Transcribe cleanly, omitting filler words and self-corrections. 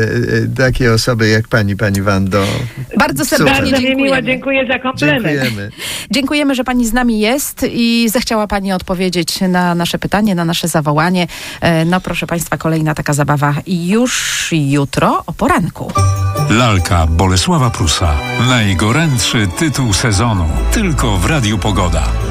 takie osoby jak pani Wando. Bardzo serdecznie Bardzo mi miło, dziękujemy. dziękuję za komplement. Dziękujemy, że pani z nami jest i zechciała pani odpowiedzieć na nasze pytanie, na nasze zawołanie. No proszę państwa, kolejna taka zabawa już jutro o poranku. Lalka Bolesława Prusa. Najgorętszy tytuł sezonu. Tylko w Radiu Pogoda.